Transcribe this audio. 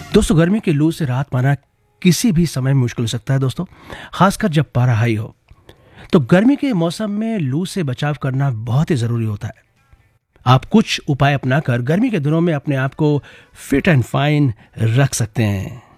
दोस्तों, गर्मी की लू से राहत पाना किसी भी समय में मुश्किल हो सकता है दोस्तों, खासकर जब पारा हाई हो। तो गर्मी के मौसम में लू से बचाव करना बहुत ही ज़रूरी होता है। आप कुछ उपाय अपनाकर गर्मी के दिनों में अपने आप को फिट एंड फाइन रख सकते हैं।